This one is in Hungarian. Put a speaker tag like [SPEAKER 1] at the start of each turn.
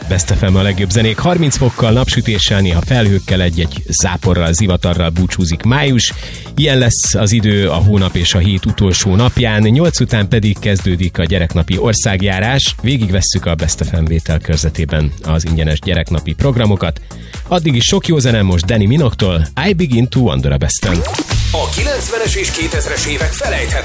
[SPEAKER 1] Best FM a legjobb zenék 30 fokkal, napsütéssel, néha felhőkkel, egy-egy záporral, zivatarral búcsúzik május. Ilyen lesz az idő a hónap és a hét utolsó napján, 8 után pedig kezdődik a gyereknapi országjárás. Végigvesszük a Best FM vételkörzetében az ingyenes gyereknapi programokat. Addig is sok jó zene, most Danny Minogue-tól I Begin to Wonder a Besten.
[SPEAKER 2] A 90-es és 2000-es évek felejthetetlen